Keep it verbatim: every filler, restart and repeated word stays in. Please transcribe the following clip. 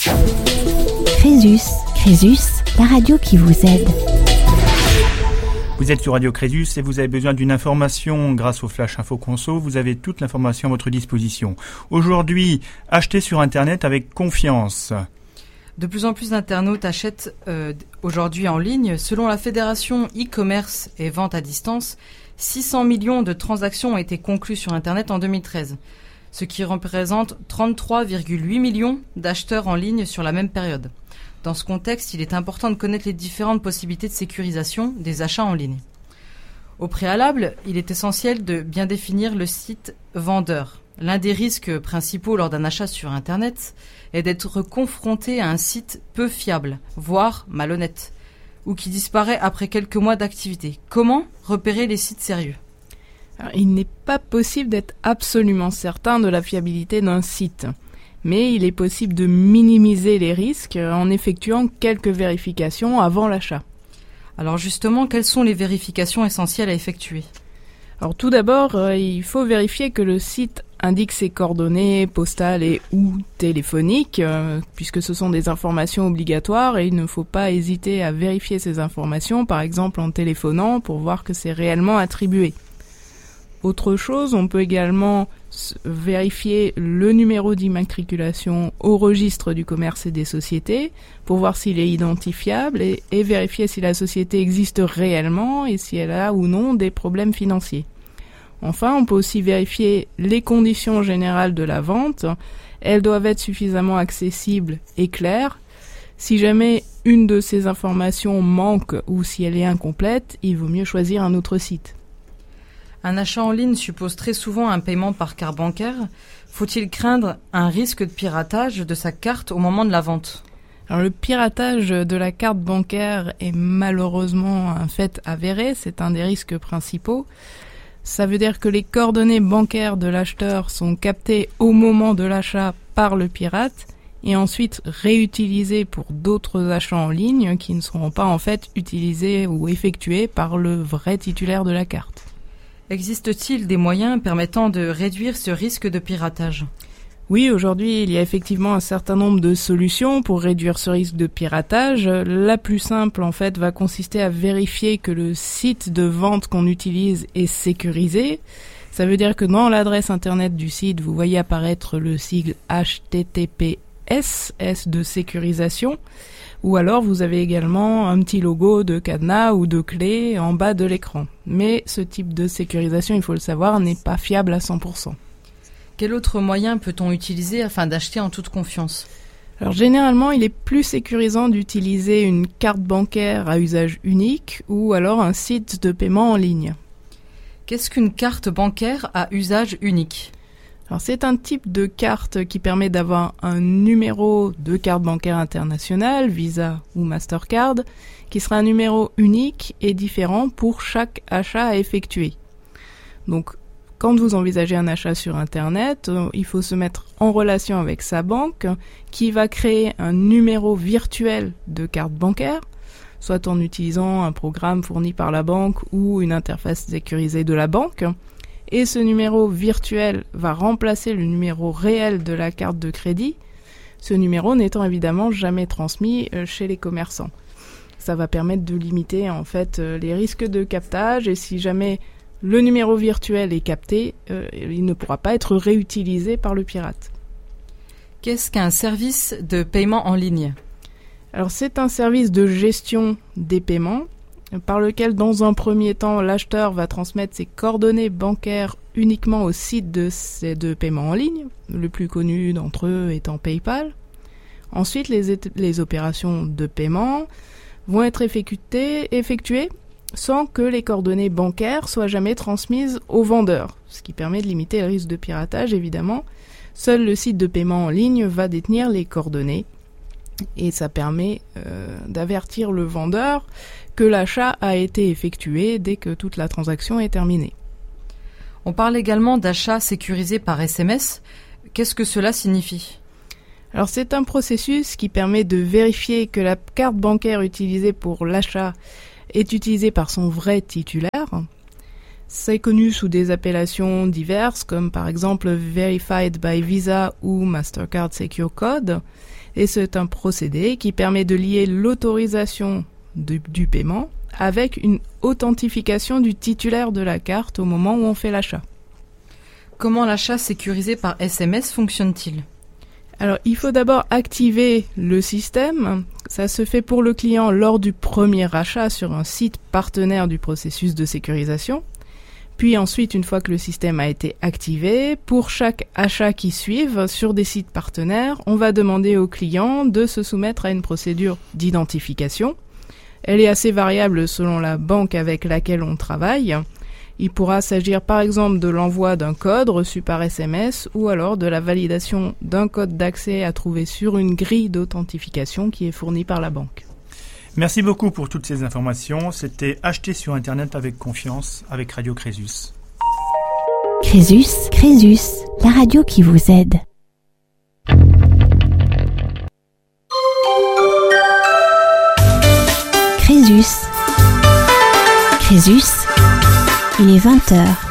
Crésus, Crésus, la radio qui vous aide. Vous êtes sur Radio Crésus et vous avez besoin d'une information grâce au Flash Info Conso. Vous avez toute l'information à votre disposition. Aujourd'hui, achetez sur Internet avec confiance. De plus en plus d'internautes achètent euh, aujourd'hui en ligne. Selon la Fédération e-commerce et vente à distance, six cents millions de transactions ont été conclues sur Internet en deux mille treize, ce qui représente trente-trois virgule huit millions d'acheteurs en ligne sur la même période. Dans ce contexte, il est important de connaître les différentes possibilités de sécurisation des achats en ligne. Au préalable, il est essentiel de bien définir le site vendeur. L'un des risques principaux lors d'un achat sur Internet est d'être confronté à un site peu fiable, voire malhonnête, ou qui disparaît après quelques mois d'activité. Comment repérer les sites sérieux ? Alors, il n'est pas possible d'être absolument certain de la fiabilité d'un site, mais il est possible de minimiser les risques en effectuant quelques vérifications avant l'achat. Alors justement, quelles sont les vérifications essentielles à effectuer ? Alors tout d'abord, euh, il faut vérifier que le site indique ses coordonnées postales et ou téléphoniques, euh, puisque ce sont des informations obligatoires et il ne faut pas hésiter à vérifier ces informations, par exemple en téléphonant, pour voir que c'est réellement attribué. Autre chose, on peut également vérifier le numéro d'immatriculation au registre du commerce et des sociétés pour voir s'il est identifiable et, et vérifier si la société existe réellement et si elle a ou non des problèmes financiers. Enfin, on peut aussi vérifier les conditions générales de la vente. Elles doivent être suffisamment accessibles et claires. Si jamais une de ces informations manque ou si elle est incomplète, il vaut mieux choisir un autre site. Un achat en ligne suppose très souvent un paiement par carte bancaire. Faut-il craindre un risque de piratage de sa carte au moment de la vente ? Alors, le piratage de la carte bancaire est malheureusement un fait avéré, c'est un des risques principaux. Ça veut dire que les coordonnées bancaires de l'acheteur sont captées au moment de l'achat par le pirate et ensuite réutilisées pour d'autres achats en ligne qui ne seront pas en fait utilisés ou effectués par le vrai titulaire de la carte. Existe-t-il des moyens permettant de réduire ce risque de piratage ? Oui, aujourd'hui, il y a effectivement un certain nombre de solutions pour réduire ce risque de piratage. La plus simple, en fait, va consister à vérifier que le site de vente qu'on utilise est sécurisé. Ça veut dire que dans l'adresse internet du site, vous voyez apparaître le sigle H T T P S, S de sécurisation. Ou alors vous avez également un petit logo de cadenas ou de clé en bas de l'écran. Mais ce type de sécurisation, il faut le savoir, n'est pas fiable à cent pour cent. Quel autre moyen peut-on utiliser afin d'acheter en toute confiance ? Alors généralement, il est plus sécurisant d'utiliser une carte bancaire à usage unique ou alors un site de paiement en ligne. Qu'est-ce qu'une carte bancaire à usage unique ? Alors c'est un type de carte qui permet d'avoir un numéro de carte bancaire internationale, Visa ou Mastercard, qui sera un numéro unique et différent pour chaque achat à effectuer. Donc quand vous envisagez un achat sur Internet, il faut se mettre en relation avec sa banque qui va créer un numéro virtuel de carte bancaire, soit en utilisant un programme fourni par la banque ou une interface sécurisée de la banque. Et ce numéro virtuel va remplacer le numéro réel de la carte de crédit, ce numéro n'étant évidemment jamais transmis chez les commerçants. Ça va permettre de limiter en fait les risques de captage et si jamais le numéro virtuel est capté, euh, il ne pourra pas être réutilisé par le pirate. Qu'est-ce qu'un service de paiement en ligne ? Alors c'est un service de gestion des paiements par lequel, dans un premier temps, l'acheteur va transmettre ses coordonnées bancaires uniquement au site de, de paiement en ligne, le plus connu d'entre eux étant PayPal. Ensuite, les, les opérations de paiement vont être effectuées, effectuées sans que les coordonnées bancaires soient jamais transmises au vendeur, ce qui permet de limiter le risque de piratage, évidemment. Seul le site de paiement en ligne va détenir les coordonnées et ça permet euh, d'avertir le vendeur que l'achat a été effectué dès que toute la transaction est terminée. On parle également d'achat sécurisé par S M S. Qu'est-ce que cela signifie ? Alors c'est un processus qui permet de vérifier que la carte bancaire utilisée pour l'achat est utilisée par son vrai titulaire. C'est connu sous des appellations diverses comme par exemple Verified by Visa ou Mastercard Secure Code. Et c'est un procédé qui permet de lier l'autorisation du, du paiement avec une authentification du titulaire de la carte au moment où on fait l'achat. Comment l'achat sécurisé par S M S fonctionne-t-il ? Alors, il faut d'abord activer le système. Ça se fait pour le client lors du premier achat sur un site partenaire du processus de sécurisation. Puis ensuite, une fois que le système a été activé, pour chaque achat qui suive sur des sites partenaires, on va demander au client de se soumettre à une procédure d'identification. Elle est assez variable selon la banque avec laquelle on travaille. Il pourra s'agir par exemple de l'envoi d'un code reçu par S M S ou alors de la validation d'un code d'accès à trouver sur une grille d'authentification qui est fournie par la banque. Merci beaucoup pour toutes ces informations. C'était Acheter sur Internet avec confiance avec Radio Crésus. Crésus, Crésus, la radio qui vous aide. Crésus. Crésus, il est vingt heures.